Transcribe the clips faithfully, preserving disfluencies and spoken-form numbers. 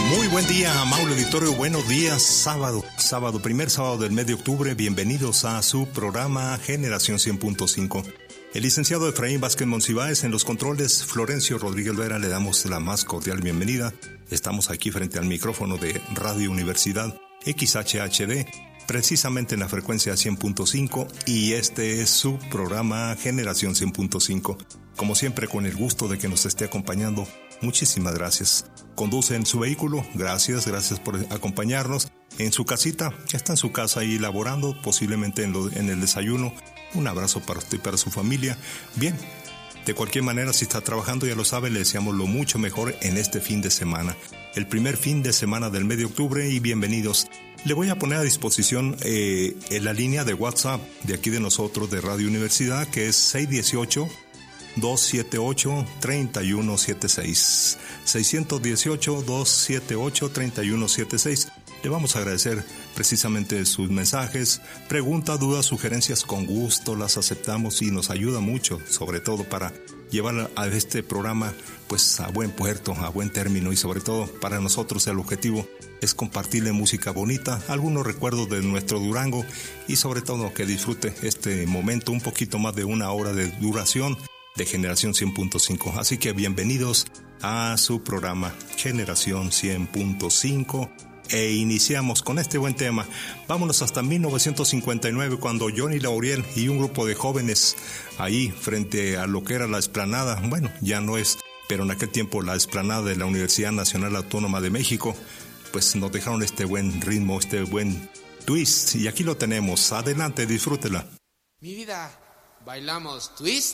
Muy buen día, amable auditorio, buenos días, sábado, sábado, primer sábado del mes de octubre, bienvenidos a su programa Generación cien punto cinco. El licenciado Efraín Vázquez Monsiváis en los controles, Florencio Rodríguez Vera, le damos la más cordial bienvenida. Estamos aquí frente al micrófono de Radio Universidad X H H D, precisamente en la frecuencia cien punto cinco, y este es su programa Generación cien punto cinco. Como siempre, con el gusto de que nos esté acompañando, muchísimas gracias. Conduce en su vehículo, gracias, gracias por acompañarnos. En su casita, está en su casa ahí laborando, posiblemente en, lo, en el desayuno. Un abrazo para usted y para su familia. Bien, de cualquier manera, si está trabajando, ya lo sabe, le deseamos lo mucho mejor en este fin de semana. El primer fin de semana del mes de octubre, y bienvenidos. Le voy a poner a disposición eh, en la línea de WhatsApp de aquí de nosotros, de Radio Universidad, que es seis uno ocho, dos siete ocho, tres uno siete seis. seis uno ocho, dos siete ocho, tres uno siete seis. Le vamos a agradecer precisamente sus mensajes, preguntas, dudas, sugerencias, con gusto las aceptamos y nos ayuda mucho, sobre todo para llevar a este programa pues a buen puerto, a buen término, y sobre todo para nosotros el objetivo es compartirle música bonita, algunos recuerdos de nuestro Durango y sobre todo que disfrute este momento, un poquito más de una hora de duración de Generación cien punto cinco. Así que bienvenidos a su programa Generación cien punto cinco. E iniciamos con este buen tema. Vámonos hasta mil novecientos cincuenta y nueve, cuando Johnny Lauriel y un grupo de jóvenes ahí frente a lo que era la explanada, bueno, ya no es, pero en aquel tiempo la explanada de la Universidad Nacional Autónoma de México, pues nos dejaron este buen ritmo, este buen twist, y aquí lo tenemos. Adelante, disfrútela. Mi vida, ¿bailamos twist?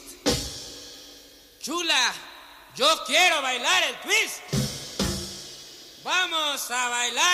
Chula, yo quiero bailar el twist. Vamos a bailar